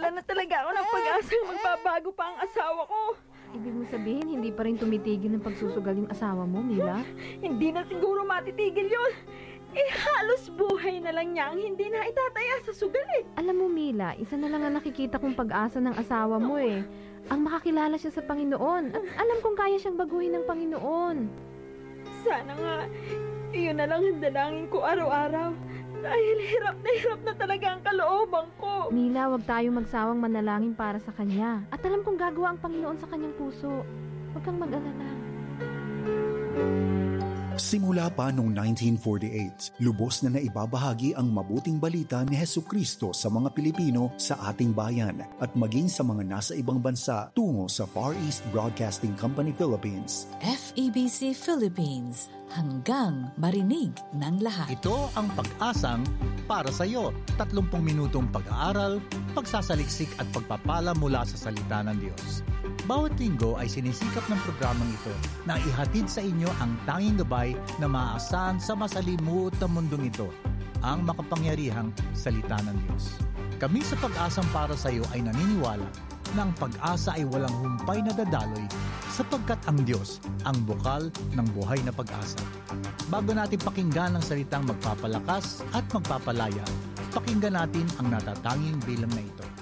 Nawawala na talaga ako ng pag-asang magbabago pa ang asawa ko. Ibig mo sabihin, hindi pa rin tumitigil ng pagsusugal yung asawa mo, Mila? Hindi na siguro matitigil yun. Halos buhay na lang niya ang hindi na itataya sa sugal eh. Alam mo, Mila, isa na lang ang nakikita kong pag-asa ng asawa mo eh. Ang makakilala siya sa Panginoon. At alam kong kaya siyang baguhin ng Panginoon. Sana nga, iyon na lang ang dalangin ko araw-araw. Dahil hirap na talaga ang kalooban ko. Mila, huwag tayong magsawang manalangin para sa kanya. At alam kong gagawa ang Panginoon sa kanyang puso. Huwag kang mag-alala. Simula pa noong 1948, lubos na naibabahagi ang mabuting balita ni Hesukristo sa mga Pilipino sa ating bayan at maging sa mga nasa ibang bansa tungo sa Far East Broadcasting Company Philippines. FEBC Philippines, hanggang marinig ng lahat. Ito ang pag-asang para sa iyo. 30 minutong pag-aaral, pagsasaliksik at pagpapala mula sa salita ng Diyos. Bawat linggo ay sinisikap ng programang ito na ihatid sa inyo ang tanging gabay na maaasahan sa masalimuot na mundong ito, ang makapangyarihang salita ng Diyos. Kami sa Pag-asang para sa iyo ay naniniwala na ang pag-asa ay walang humpay na dadaloy sapagkat ang Diyos ang bukal ng buhay na pag-asa. Bago natin pakinggan ang salitang magpapalakas at magpapalaya, pakinggan natin ang natatanging bilang na ito.